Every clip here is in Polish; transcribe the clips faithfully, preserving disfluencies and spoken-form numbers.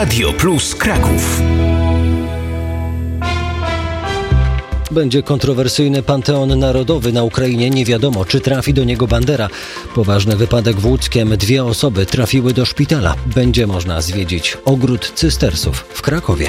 Radio Plus Kraków. Będzie kontrowersyjny Panteon Narodowy na Ukrainie. Nie wiadomo, czy trafi do niego Bandera. Poważny wypadek w Łódzkiem. Dwie osoby trafiły do szpitala. Będzie można zwiedzić ogród cystersów w Krakowie.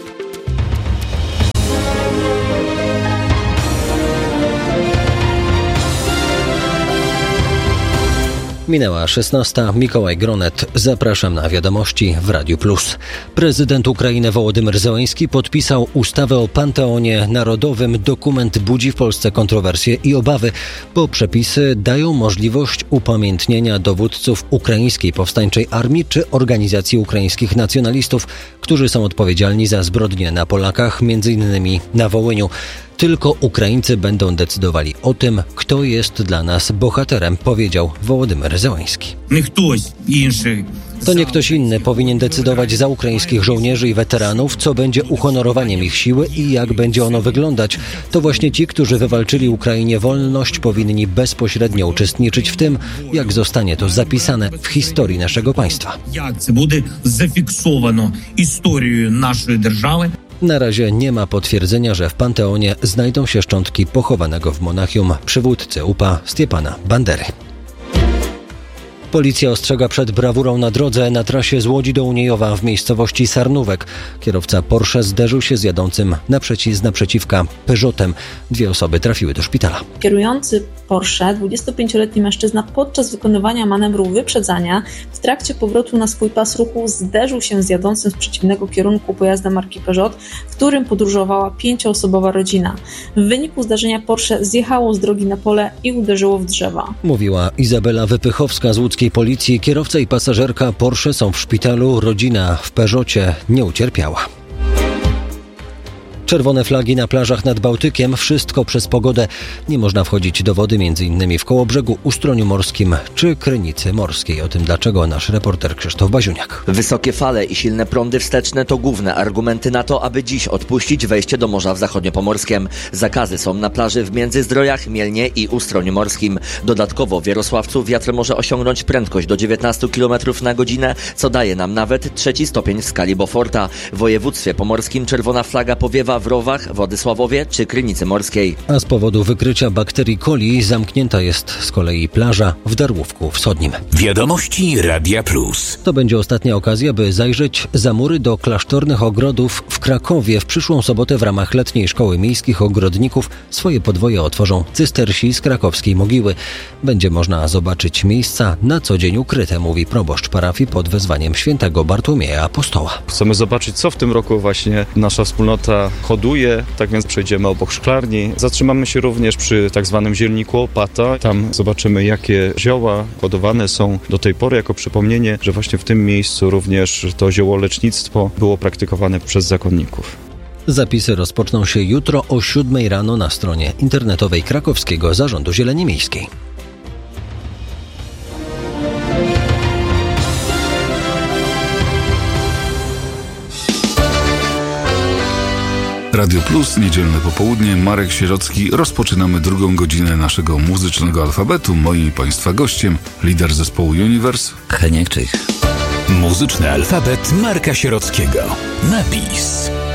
Minęła szesnasta. Mikołaj Gronet. Zapraszam na wiadomości w Radiu Plus. Prezydent Ukrainy Wołodymyr Zełenski podpisał ustawę o Panteonie Narodowym. Dokument budzi w Polsce kontrowersje i obawy, bo przepisy dają możliwość upamiętnienia dowódców ukraińskiej powstańczej armii czy organizacji ukraińskich nacjonalistów, którzy są odpowiedzialni za zbrodnie na Polakach, między innymi na Wołyniu. Tylko Ukraińcy będą decydowali o tym, kto jest dla nas bohaterem, powiedział Wołodymyr Zełenski. To nie ktoś inny powinien decydować za ukraińskich żołnierzy i weteranów, co będzie uhonorowaniem ich siły i jak będzie ono wyglądać. To właśnie ci, którzy wywalczyli Ukrainie wolność, powinni bezpośrednio uczestniczyć w tym, jak zostanie to zapisane w historii naszego państwa. Jak to będzie zafiksowane historią naszej держави? Na razie nie ma potwierdzenia, że w Panteonie znajdą się szczątki pochowanego w Monachium przywódcy U P A Stjepana Bandery. Policja ostrzega przed brawurą na drodze na trasie z Łodzi do Uniejowa w miejscowości Sarnówek. Kierowca Porsche zderzył się z jadącym naprzeci- z naprzeciwka Peugeotem. Dwie osoby trafiły do szpitala. Kierujący Porsche, dwudziestopięcioletni mężczyzna, podczas wykonywania manewru wyprzedzania w trakcie powrotu na swój pas ruchu zderzył się z jadącym z przeciwnego kierunku pojazdem marki Peugeot, w którym podróżowała pięcioosobowa rodzina. W wyniku zdarzenia Porsche zjechało z drogi na pole i uderzyło w drzewa. Mówiła Izabela Wypychowska z łódzkiej policji. Kierowca i pasażerka Porsche są w szpitalu. Rodzina w Peugeocie nie ucierpiała. Czerwone flagi na plażach nad Bałtykiem. Wszystko przez pogodę. Nie można wchodzić do wody, między innymi w Kołobrzegu, Ustroniu Morskim czy Krynicy Morskiej. O tym dlaczego nasz reporter Krzysztof Baziuniak. Wysokie fale i silne prądy wsteczne to główne argumenty na to, aby dziś odpuścić wejście do Morza w Zachodniopomorskiem. Zakazy są na plaży w Międzyzdrojach, Mielnie i Ustroniu Morskim. Dodatkowo w Jarosławcu wiatr może osiągnąć prędkość do dziewiętnaście kilometrów na godzinę, co daje nam nawet trzeci stopień w skali Beauforta. W województwie pomorskim czerwona flaga powiewa w Rowach, Władysławowie czy Krynicy Morskiej. A z powodu wykrycia bakterii coli zamknięta jest z kolei plaża w Darłówku Wschodnim. Wiadomości Radia Plus. To będzie ostatnia okazja, by zajrzeć za mury do klasztornych ogrodów w Krakowie. W przyszłą sobotę w ramach letniej szkoły miejskich ogrodników swoje podwoje otworzą cystersi z krakowskiej Mogiły. Będzie można zobaczyć miejsca na co dzień ukryte, mówi proboszcz parafii pod wezwaniem świętego Bartłomieja Apostoła. Chcemy zobaczyć, co w tym roku właśnie nasza wspólnota hoduje, tak więc przejdziemy obok szklarni. Zatrzymamy się również przy tak zwanym zielniku opata. Tam zobaczymy, jakie zioła hodowane są do tej pory, jako przypomnienie, że właśnie w tym miejscu również to ziołolecznictwo było praktykowane przez zakonników. Zapisy rozpoczną się jutro o siódmej rano na stronie internetowej Krakowskiego Zarządu Zieleni Miejskiej. Radio Plus, niedzielne popołudnie, Marek Sierocki. Rozpoczynamy drugą godzinę naszego muzycznego alfabetu. Moim i Państwa gościem lider zespołu Universe Heniek Czych. Muzyczny alfabet Marka Sierockiego. Napis.